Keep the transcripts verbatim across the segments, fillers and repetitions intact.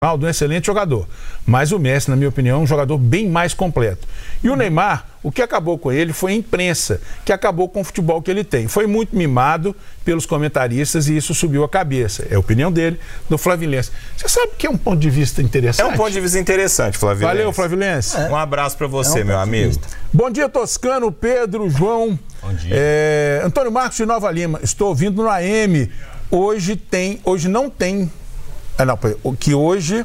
Ronaldo é um excelente jogador, mas o Messi, na minha opinião, é um jogador bem mais completo. E o Neymar, o que acabou com ele foi a imprensa, que acabou com o futebol que ele tem. Foi muito mimado pelos comentaristas e isso subiu a cabeça. É a opinião dele, do Flavilense. Você sabe que é um ponto de vista interessante? É um ponto de vista interessante, Flavilense. Valeu, Flavilense. É. Um abraço para você, é um meu amigo. Bom dia, Toscano, Pedro, João. Bom dia. É, Antônio Marcos de Nova Lima. Estou ouvindo no A M. Hoje tem, hoje não tem... Ah, não, que hoje,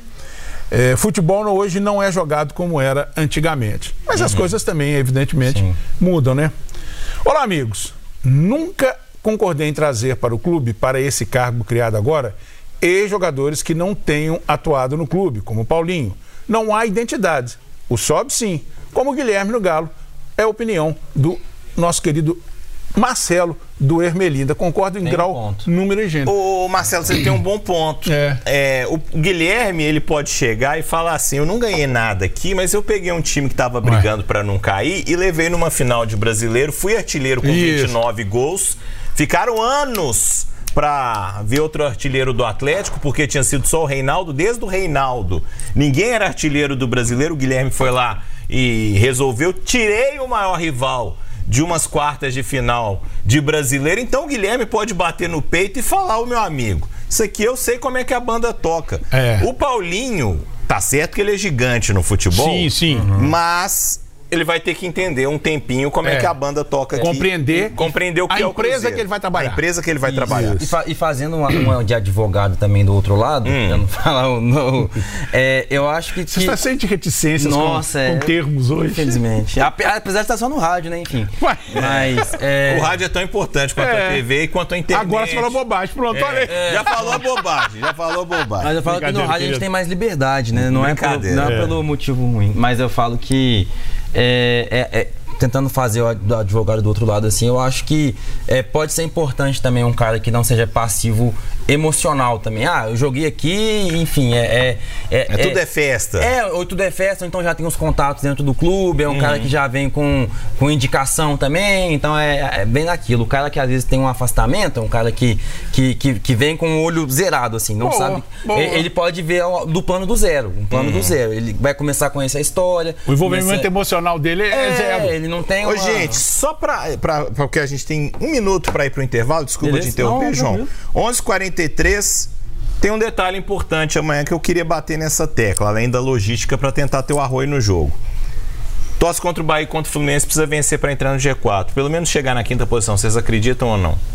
é, futebol no hoje não é jogado como era antigamente. Mas uhum. as coisas também, evidentemente, Sim. mudam, né? Olá, amigos. Nunca concordei em trazer para o clube, para esse cargo criado agora, ex-jogadores que não tenham atuado no clube, como o Paulinho. Não há identidade. O Sobe, sim. Como o Guilherme no Galo. É a opinião do nosso querido Marcelo do Ermelinda. Concordo em tem grau, um número e gênero. Ô, Marcelo, você tem um bom ponto. É. É, o Guilherme, ele pode chegar e falar assim, eu não ganhei nada aqui, mas eu peguei um time que tava brigando para não cair e levei numa final de brasileiro, fui artilheiro com Isso. vinte e nove gols. Ficaram anos para ver outro artilheiro do Atlético, porque tinha sido só o Reinaldo, desde o Reinaldo. Ninguém era artilheiro do brasileiro, o Guilherme foi lá e resolveu. Tirei o maior rival de umas quartas de final de brasileiro, então o Guilherme pode bater no peito e falar, o meu amigo, isso aqui eu sei como é que a banda toca. É. O Paulinho, tá certo que ele é gigante no futebol, sim, sim. Uhum. mas ele vai ter que entender um tempinho como é, é que a banda toca aqui. Compreender, compreender o que a é o empresa Cruzeiro. que ele vai trabalhar. A empresa que ele vai Isso. trabalhar. E, fa e fazendo uma, uma de advogado também do outro lado, hum. eu não falar não, é, eu acho que... Você está cheio de reticências Nossa, com, é, com termos hoje. Infelizmente. Apesar de estar só no rádio, né? Enfim. Ué. Mas, é... O rádio é tão importante quanto é. a T V e quanto a internet. Agora você falou bobagem. Pronto, é. olha aí. É. Já falou bobagem, já falou bobagem. Mas eu falo que no rádio a gente tem mais liberdade, né? Não, é pelo, não é, é pelo motivo ruim. Mas eu falo que... É, é, é, tentando fazer o advogado do outro lado assim, eu acho que é, pode ser importante também um cara que não seja passivo emocional também. Ah, eu joguei aqui, enfim, é... É, é, é tudo é festa. É, ou tudo é festa, ou então já tem os contatos dentro do clube, é um uhum. cara que já vem com, com indicação também, então é, é bem naquilo. O cara que às vezes tem um afastamento, é um cara que, que, que, que vem com o olho zerado, assim, não boa, sabe... Boa. Ele pode ver do plano do zero, um plano uhum. do zero. Ele vai começar a conhecer a história. O envolvimento começa... emocional dele é, é zero. Ele não tem uma... Ô, gente, só pra, pra, porque a gente tem um minuto pra ir pro intervalo, desculpa Beleza? te interromper, não, João. Não, onze e quarenta e três, tem um detalhe importante amanhã que eu queria bater nessa tecla, além da logística pra tentar ter o arroio no jogo. Tosse contra o Bahia e contra o Fluminense precisa vencer pra entrar no G quatro. Pelo menos chegar na quinta posição, vocês acreditam ou não?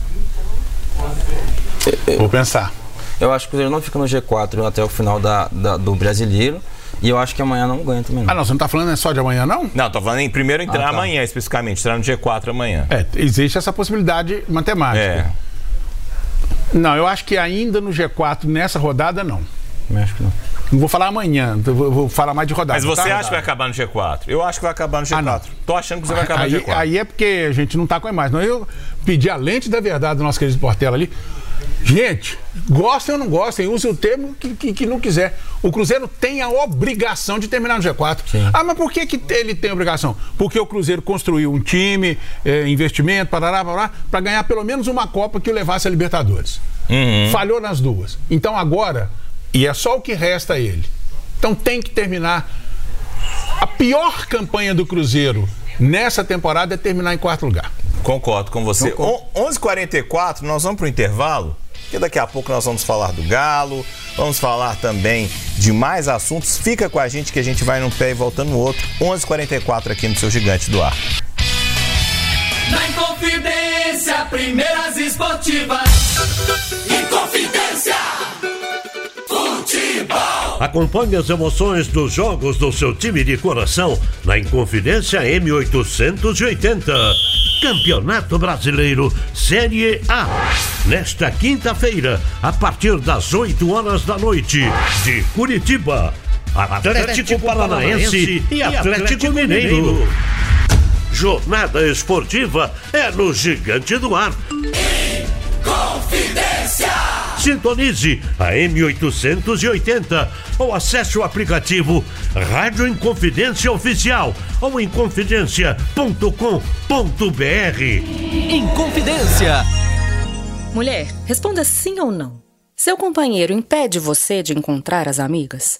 Vou pensar. Eu acho que o Cruzeiro não fica no G quatro até o final da, da, do Brasileiro. E eu acho que amanhã não ganha também. Não. Ah, não, você não tá falando só de amanhã, não? Não, tô falando em primeiro entrar ah, tá. amanhã, especificamente, entrar no G quatro amanhã. É, existe essa possibilidade matemática. É. Não, eu acho que ainda no G quatro, nessa rodada, não. Eu acho que não. Não vou falar amanhã, vou, vou falar mais de rodada. Mas você tá? acha rodada. que vai acabar no G quatro? Eu acho que vai acabar no G quatro. Ah, tô achando que você vai acabar aí, no G quatro. Aí é porque a gente não tá com a imagem. Não, eu pedi a lente da verdade do nosso querido Portela ali. Gente, gostem ou não gostem, use o termo que, que, que não quiser. O Cruzeiro tem a obrigação de terminar no G quatro. Sim. Ah, mas por que, que ele tem a obrigação? Porque o Cruzeiro construiu um time, é, investimento, parará, parará, para ganhar pelo menos uma Copa que o levasse a Libertadores. Uhum. Falhou nas duas. Então agora, e é só o que resta a ele. Então tem que terminar. A pior campanha do Cruzeiro nessa temporada é terminar em quarto lugar. Concordo com você. Concordo. onze e quarenta e quatro, nós vamos para o intervalo, porque daqui a pouco nós vamos falar do Galo, vamos falar também de mais assuntos. Fica com a gente que a gente vai num pé e volta no outro. onze e quarenta e quatro aqui no seu Gigante do Ar. Na Inconfidência, primeiras esportivas. Inconfidência. Futebol. Acompanhe as emoções dos jogos do seu time de coração na Inconfidência M oitocentos e oitenta. Campeonato Brasileiro Série A. Nesta quinta-feira, a partir das oito horas da noite, de Curitiba, Atlético, Atlético Paranaense e Atlético, Atlético Mineiro. Mineiro. Jornada esportiva é no Gigante do Ar. Inconfidência. Sintonize a M oitocentos e oitenta ou acesse o aplicativo Rádio Inconfidência Oficial ou inconfidência ponto com ponto br. Inconfidência. Mulher, responda sim ou não. Seu companheiro impede você de encontrar as amigas?